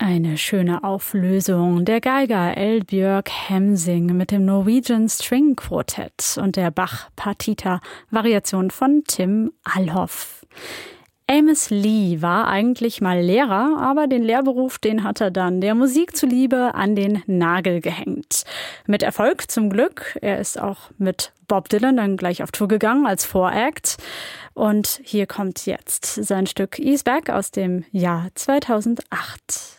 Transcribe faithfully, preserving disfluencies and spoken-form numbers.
Eine schöne Auflösung. Der Geiger Eldbjørg Hemsing mit dem Norwegian String Quartet und der Bach-Partita-Variation von Tim Alhoff. Amos Lee war eigentlich mal Lehrer, aber den Lehrberuf, den hat er dann der Musik zuliebe an den Nagel gehängt. Mit Erfolg zum Glück. Er ist auch mit Bob Dylan dann gleich auf Tour gegangen als Voract. Und hier kommt jetzt sein Stück Ease Back aus dem Jahr zweitausendacht.